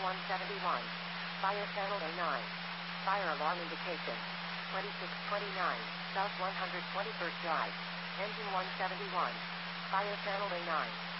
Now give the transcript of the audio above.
171. Fire channel A9. Fire alarm indication. 2629, South 121st Drive. Engine 171. Fire channel A9.